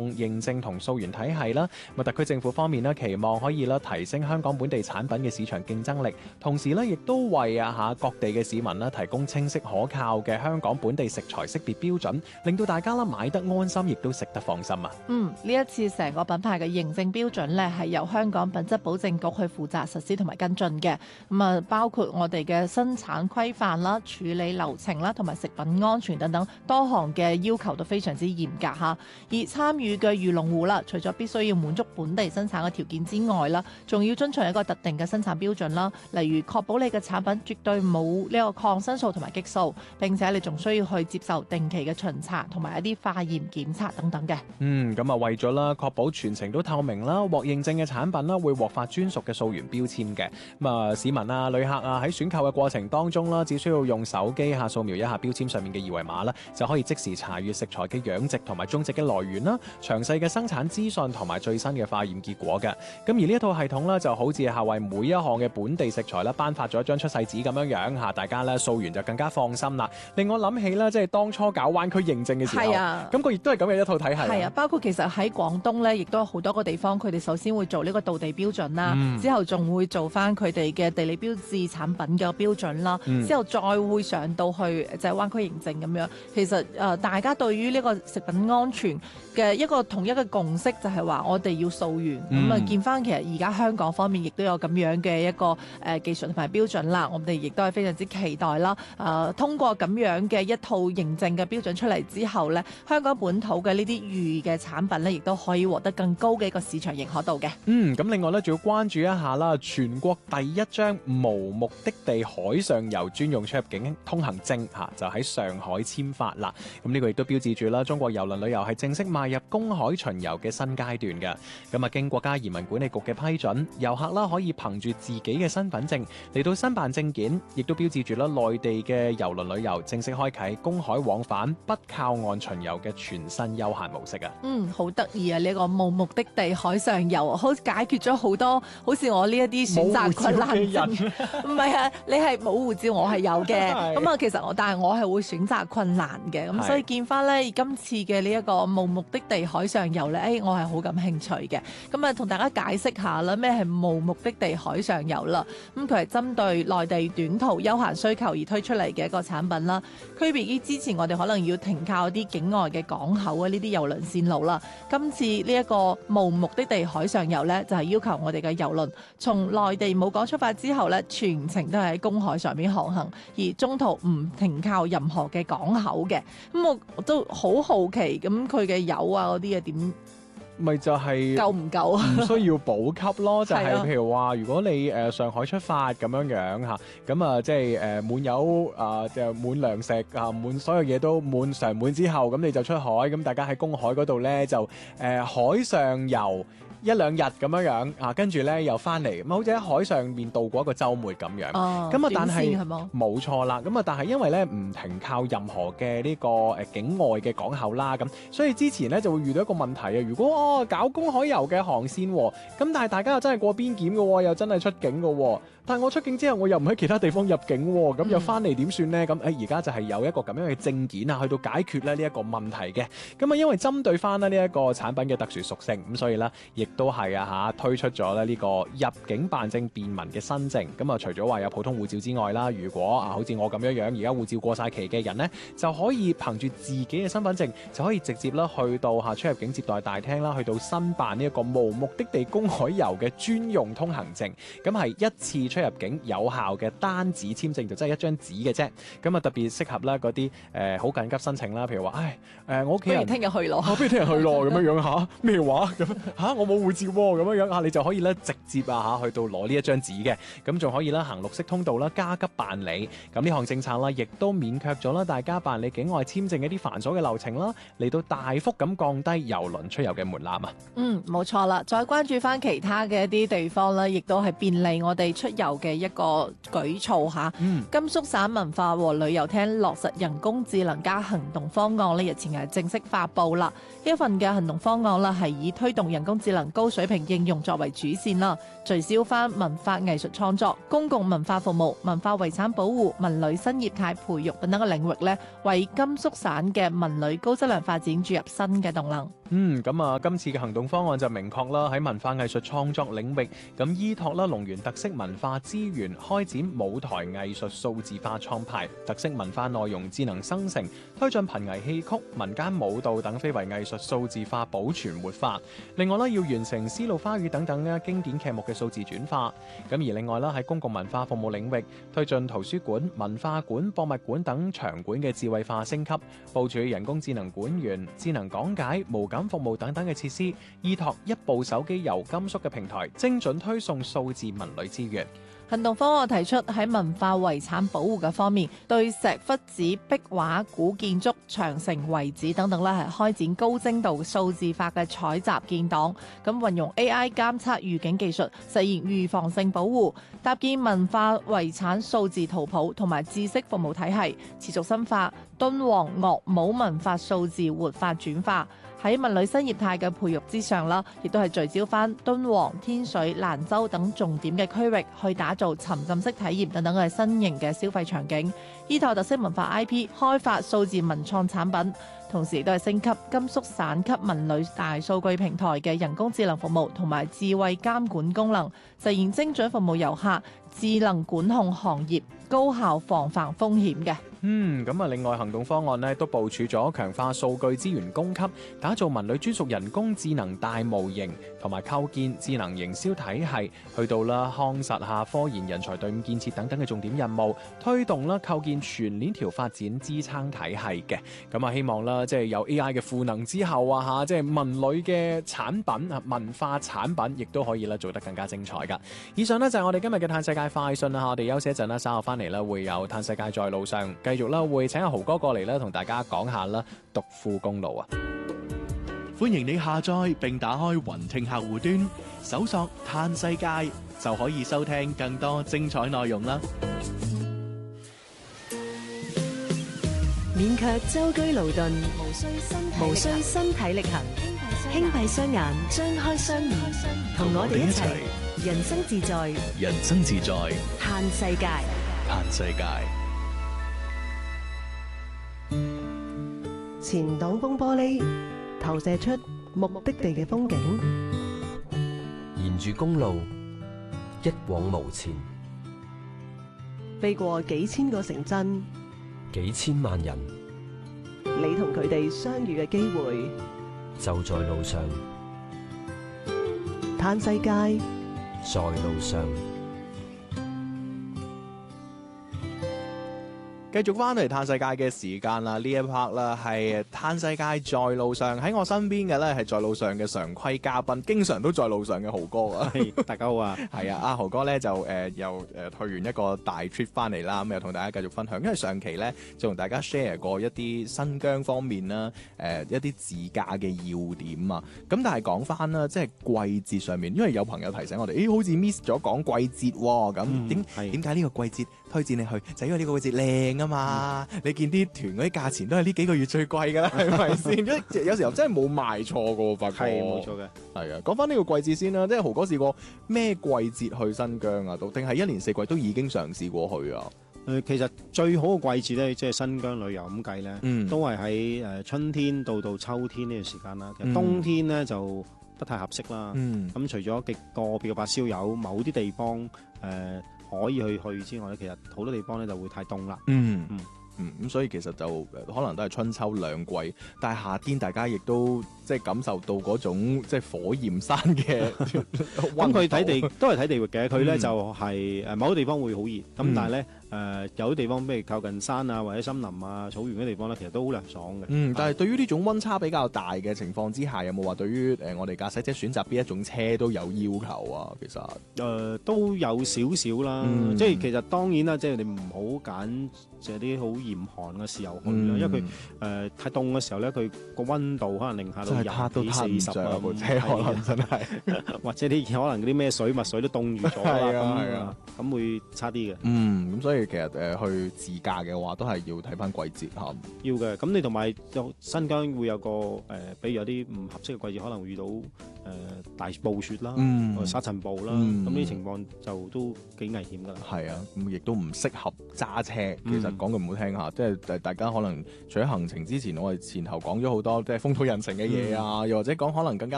認證同溯源體系啦。特區政府方面咧，期望可以提升香港本地產品嘅市場競爭力，同時亦都為各地嘅市民提供清晰可靠嘅香港本地食材識別標準，令到大家買得安心，亦都食得放心啊！ 呢一次成個品牌嘅認證標準咧，係由香港品質保證局去負責實施同埋跟進嘅。包括我哋嘅生產規範啦、處理流程啦，同埋食品安全等等多項嘅要求都非常之嚴格嚇。而參與嘅漁農戶啦，除咗必須要滿足本地生產嘅條件之外啦，仲要遵循一個特定嘅生產標準啦，例如確保你嘅產品絕對冇呢個抗生素同埋激素，並且你仲需要去接受定期嘅巡查同埋一啲化驗檢測等等嘅。 咁為咗確保全程都透明啦，獲認證嘅產品啦會獲發專屬嘅溯源標籤嘅。市民旅客喺選購嘅過程當中啦，只需要用手機掃描一下標籤上面嘅二維碼啦，就可以即時查閱食材嘅養殖同埋種植嘅來源啦，詳細嘅生產資訊同埋最新嘅化驗結果嘅。咁而呢一套系統咧，就好似係為每一項嘅本地食材啦頒發咗一張出世紙咁樣嚇，大家咧掃完就更加放心啦。令我諗起咧，即係當初搞灣區認證嘅時候，咁佢亦都係咁嘅一套體系。 係啊，包括其實喺廣東咧，亦都有好多個地方，佢哋首先會做呢個道地標準啦，之後仲會做翻佢哋嘅地理標誌產品嘅標準啦，之後再會上到去就係灣區認證咁樣。其實大家對於呢個食品安全嘅一個統一嘅共識就係話我哋要溯源。見翻其實而家香港方面亦都有咁樣嘅一個技術同埋標準啦，我哋亦都係非常之期待啦。通過咁樣嘅一套認證嘅標準出嚟之後呢，香港本土嘅呢啲魚嘅產品呢，亦都可以獲得更高嘅一個市場認可度嘅。 咁另外呢，仲要關注一下啦，全國第一張無目的地海上遊專用出入境通行證就喺上海簽發啦。咁呢個亦都標誌住啦，中國郵輪旅遊係正式邁入公海巡遊嘅新階段嘅。咁經國家移民管理局嘅批准，遊客啦可以憑住自己嘅身份證嚟到申辦證件，亦都標誌住啦內地嘅郵輪旅遊正式開啟公海往返不靠岸巡遊嘅全新休閒模式啊！ 好得意啊！呢個無目的地海上遊，好似解決咗好多好似我呢一啲選擇困難嘅人。唔係啊，你係冇護照，我係有嘅。咁其實但係我係會選擇困難嘅。咁所以見翻咧今次嘅呢一個無目的地海上遊咧，我係好感興趣嘅。咁同大家解釋下啦，咩係無目的地海上遊啦？咁佢係針對內地短途休閒需求而推出嚟嘅一個產品啦。區別於之前我哋可能要停靠一啲境外嘅港口啊，呢啲郵輪線路啦。今次呢一個無目的地海上遊呢，就係要求我哋嘅郵輪從內地母港出發之後呢，全程都係喺公海上面航行，而中途唔停靠任何嘅港口嘅。咁我都好好奇，咁佢嘅油嗰啲嘢點？ 咪就係夠唔夠啊？ 唔需要補給咯，就係譬如話，如果你上海出發咁樣嚇，咁即係滿油就滿糧食滿所有嘢都滿常滿之後，咁你就出海，咁大家喺公海嗰度咧就海上遊一兩日咁樣跟住咧又翻嚟，咁好似喺海上面度過一個週末咁樣。咁但係冇錯啦。咁但係因為咧唔停靠任何嘅呢個境外嘅港口啦，咁所以之前咧就會遇到一個問題啊。如果搞公海遊嘅航線，咁但係大家又真係過邊檢嘅，又真係出境嘅。但係我出境之後，我又唔喺其他地方入境，咁又翻嚟點算呢？咁而家就係有一個咁樣嘅證件去到解決咧呢一個問題嘅。咁因為針對翻呢一個產品嘅特殊屬性，咁所以咧亦都係推出咗咧呢個入境辦證便民嘅新政。咁除咗話有普通護照之外啦，如果好似我咁樣而家護照過晒期嘅人呢，就可以憑住自己嘅身份證就可以直接啦去到出入境接待大廳啦，去到申辦呢一個無目的地公海遊嘅專用通行證。咁係一次出入境有效嘅單紙簽證，就真係一張紙嘅啫。咁特別適合啦嗰啲好緊急申請啦，譬如話我屋企人不如聽日去咯， 不如聽日去咯咁樣咩話咁我冇護照喎咁樣你就可以咧直接去到攞呢一張紙嘅。咁仲可以啦行綠色通道啦，加急辦理。咁呢項政策啦，亦都免卻咗啦大家辦理境外簽證一啲繁瑣嘅流程啦，嚟到大幅咁降低郵輪出遊嘅門檻啊。 冇錯啦。再關注翻其他嘅一啲地方啦，亦都係便利我哋出遊嘅一個舉措嚇。甘肅省文化和旅遊廳落實人工智能加行動方案呢，日前係正式發布啦。呢一份嘅行動方案啦，係以推動人工智能高水平應用作為主線啦，聚焦翻文化藝術創作、公共文化服務、文化遺產保護、文旅新業態培育等等嘅領域呢，為甘肅省嘅文旅高質量發展注入新嘅動能。 咁啊，今次嘅行動方案就明確啦，喺文化藝術創作領域，咁依託啦龍源特色文化資源，開展舞台藝術數字化創排，特色文化內容智能生成，推進瀕危戲曲、民間舞蹈等非遺藝術數字化保存活化。另外要完成絲路花語等等嘅經典劇目嘅數字轉化。咁而另外喺公共文化服務領域，推進圖書館、文化館、博物館等場館嘅智慧化升級，部署人工智能館員、智能講解、無感服務等等嘅設施，依託一部手機由甘肅嘅平台，精準推送數字文旅資源。 行動方案提出喺文化遺產保護嘅方面，對石窟寺、壁畫、古建築、長城遺址等等係開展高精度數字化嘅採集建檔，咁運用 AI 監測預警技術，實現預防性保護，搭建文化遺產數字圖譜同埋知識服務體系，持續深化敦煌樂舞文化數字活化轉化。喺文旅新業態嘅培育之上啦，亦都係聚焦翻敦煌、天水、蘭州等重點嘅區域，去打造沉浸式體驗等等嘅新型嘅消費場景，依託特色文化 IP 開發數字文創產品，同時亦都係升級甘肅省級文旅大數據平台嘅人工智能服務同埋智慧監管功能，實現精準服務遊客、智能管控行業、高效防範風險嘅。 咁另外行動方案呢都部署咗強化數據資源供給，打造文旅專屬人工智能大模型，同埋構建智能營銷體系，去到康實下科研人才隊伍建設等等嘅重點任務，推動構建全鏈條發展支撐體系嘅。咁啊，希望即係有 AI 嘅賦能之後啊，即係文旅嘅產品啊，文化產品亦都可以做得更加精彩噶。以上就係我哋今日嘅嘆世界快訊啦，我哋休息一陣啦，稍後翻嚟會有嘆世界在路上。繼續會請阿豪哥過嚟同大家講下獨富公路啊！ 歡迎你下載並打開雲聽客戶端，搜索嘆世界就可以收聽更多精彩內容啦！ 免卻舟車勞頓，無需身體力行，輕閉雙眼，張開雙耳，同我哋一齊人生自在， 人生自在， 嘆世界， 嘆世界。 前擋風玻璃投射出目的地嘅風景， 沿住公路一往無前， 飛過幾千個城鎮， 幾千萬人， 你同佢哋相遇嘅機會就在路上。 嘆世界， 在路上。 繼續翻嚟嘆世界嘅時間啦，呢一 part 啦係嘆世界在路上，喺我身邊嘅咧係在路上嘅常規嘉賓，經常都在路上嘅豪哥啊！ 大家好啊， 係啊，阿豪哥咧就又去完一個大 trip 翻嚟啦，咁又同大家繼續分享，因為上期咧就同大家 share 過一啲新疆方面啦，一啲自駕嘅要點啊，咁但係講翻啦，即係季節上面，因為有朋友提醒我哋，好似 miss 咗講季節喎，咁點解呢個季節推薦你去？就因為呢個季節靚啊嘛，你見啲團嗰啲價錢都係呢幾個月最貴㗎啦，係咪先？有時候真係冇賣錯㗎喎，發覺係冇錯嘅。 係啊，講翻呢個季節先啦，即係豪哥試過咩季節去新疆啊？定係一年四季都已經嘗試過去啊？ 其實最好嘅季節咧，即係新疆旅遊咁計咧，都係喺春天到秋天呢段時間啦。其實冬天咧就不太合適啦。咁除咗極個別嘅發燒友，某啲地方可以去之外咧，其實好多地方咧就會太凍啦。 咁所以其實就可能都係春秋兩季，但係夏天大家亦都即係感受到嗰種即係火焰山嘅溫度。 咁佢睇地都係睇地域嘅，佢咧就係某啲地方會好熱，咁但係咧有啲地方譬如靠近山啊或者森林啊草原嗰啲地方咧，其實都好涼爽嘅。 但係對於呢種溫差比較大嘅情況之下，有冇話對於我哋駕駛者選擇邊一種車都有要求啊？其實都有少少啦，即係其實當然啦，即係你唔好揀即係啲好嚴寒嘅時候去啦，因為佢太凍嘅時候咧，佢個溫度可能零下到廿幾40啊， 部車可能真係， 或者啲可能嗰啲咩水墨水都凍住咗啦，咁會差啲嘅。 咁所以係其實去自駕嘅話，都係要睇翻季節嚇。 要嘅，咁你同埋新疆會有個比如有啲唔合適嘅季節，可能會遇到大暴雪啦、沙塵暴啦，咁呢啲情況就都幾危險㗎啦。 係啊，咁亦都唔適合揸車。其實講句唔好聽嚇，即係大家可能除咗行程之前，我哋前後講咗好多即係風土人情嘅嘢啊，又或者講可能更加